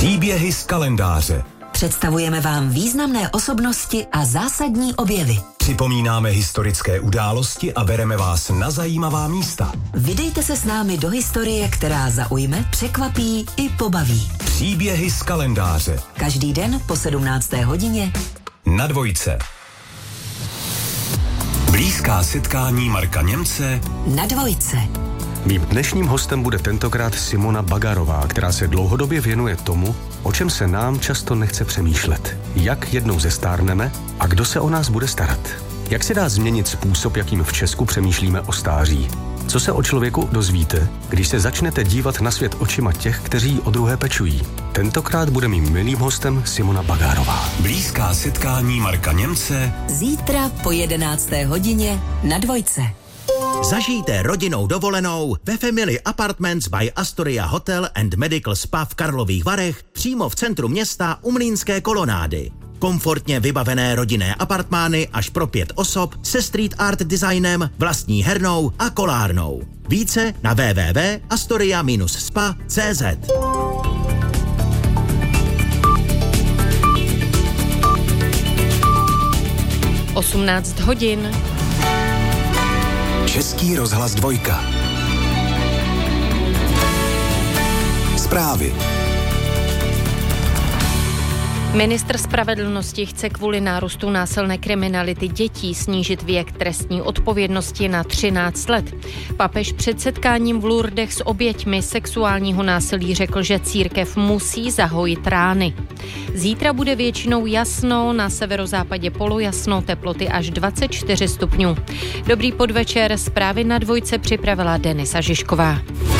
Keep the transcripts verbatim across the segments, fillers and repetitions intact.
Příběhy z kalendáře. Představujeme vám významné osobnosti a zásadní objevy. Připomínáme historické události a bereme vás na zajímavá místa. Vydejte se s námi do historie, která zaujme, překvapí i pobaví. Příběhy z kalendáře. Každý den po sedmnácté hodině Na Dvojce. Blízká setkání Marka Němce Na Dvojce. Mým dnešním hostem bude tentokrát Simona Bagarová, která se dlouhodobě věnuje tomu, o čem se nám často nechce přemýšlet. Jak jednou zestárneme a kdo se o nás bude starat. Jak se dá změnit způsob, jakým v Česku přemýšlíme o stáří. Co se o člověku dozvíte, když se začnete dívat na svět očima těch, kteří o druhé pečují. Tentokrát bude mým milým hostem Simona Bagarová. Blízká setkání Marka Němce Zítra po jedenácté hodině Na Dvojce. Zažijte rodinnou dovolenou ve Family Apartments by Astoria Hotel and Medical Spa v Karlových Varech přímo v centru města u Mlýnské kolonády. Komfortně vybavené rodinné apartmány až pro pět osob se street art designem, vlastní hernou a kolárnou. Více na w w w tečka astoria spa tečka c z. osmnáct hodin. Český rozhlas dvojka. Zprávy. Ministr spravedlnosti chce kvůli nárůstu násilné kriminality dětí snížit věk trestní odpovědnosti na třináct let. Papež před setkáním v Lourdech s oběťmi sexuálního násilí řekl, že církev musí zahojit rány. Zítra bude většinou jasno, na severozápadě polojasno, teploty až dvacet čtyři stupňů. Dobrý podvečer, zprávy Na Dvojce připravila Denisa Žižková.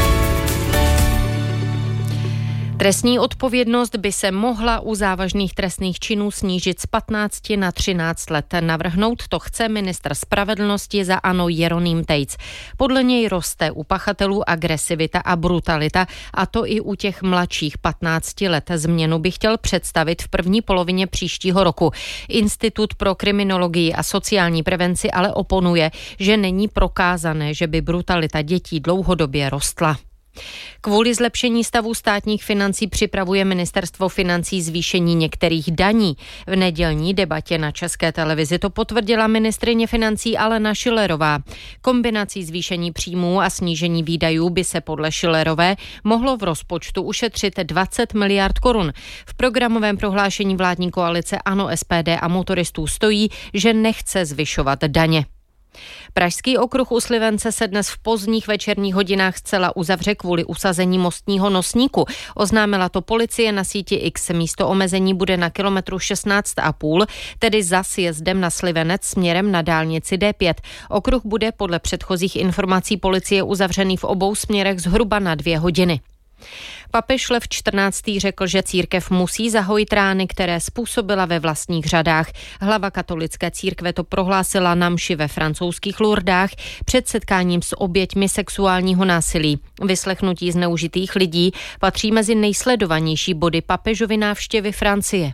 Trestní odpovědnost by se mohla u závažných trestných činů snížit z patnácti na třináct let. Navrhnout to chce ministr spravedlnosti za ANO Jeroným Tejc. Podle něj roste u pachatelů agresivita a brutalita, a to i u těch mladších patnácti let. Změnu by chtěl představit v první polovině příštího roku. Institut pro kriminologii a sociální prevenci ale oponuje, že není prokázané, že by brutalita dětí dlouhodobě rostla. Kvůli zlepšení stavu státních financí připravuje ministerstvo financí zvýšení některých daní. V nedělní debatě na České televizi to potvrdila ministryně financí Alena Schillerová. Kombinací zvýšení příjmů a snížení výdajů by se podle Schillerové mohlo v rozpočtu ušetřit dvacet miliard korun. V programovém prohlášení vládní koalice ANO, S P D a motoristů stojí, že nechce zvyšovat daně. Pražský okruh u Slivence se dnes v pozdních večerních hodinách zcela uzavře kvůli usazení mostního nosníku. Oznámila to policie na síti X. Místo omezení bude na kilometru šestnáct a půl, tedy za sjezdem na Slivenec směrem na dálnici D pět. Okruh bude podle předchozích informací policie uzavřený v obou směrech zhruba na dvě hodiny. Papež Lev čtrnáctý řekl, že církev musí zahojit rány, které způsobila ve vlastních řadách. Hlava katolické církve to prohlásila na mši ve francouzských Lourdách před setkáním s oběťmi sexuálního násilí. Vyslechnutí zneužitých lidí patří mezi nejsledovanější body papežovy návštěvy Francie.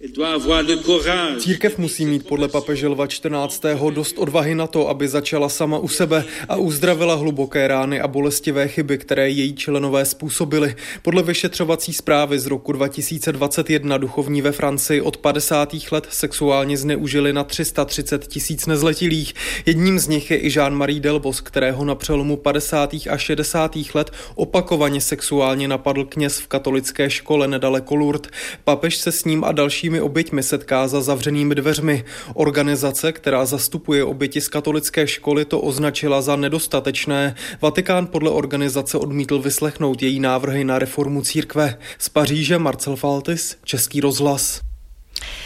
Církev musí mít podle papeže Lva čtrnáctého dost odvahy na to, aby začala sama u sebe a uzdravila hluboké rány a bolestivé chyby, které její členové způsobily. Podle vyšetřovací zprávy z roku dva tisíce dvacet jedna duchovní ve Francii od padesátých let sexuálně zneužili na tři sta třicet tisíc nezletilých. Jedním z nich je i Jean-Marie Delbos, kterého na přelomu padesátých a šedesátých let opakovaně sexuálně napadl kněz v katolické škole nedaleko Lourdes. Papež se s ním a dalšími oběťmi setká za zavřenými dveřmi. Organizace, která zastupuje oběti z katolické školy, to označila za nedostatečné. Vatikán podle organizace odmítl vyslechnout její návrhy na reformu církve. Z Paříže Marcel Faltis, Český rozhlas.